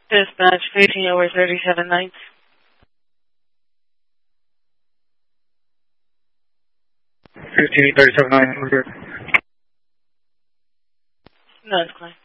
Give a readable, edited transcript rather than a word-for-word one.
Dispatch 15 over 37 nights. $15.37.9. No, it's clear.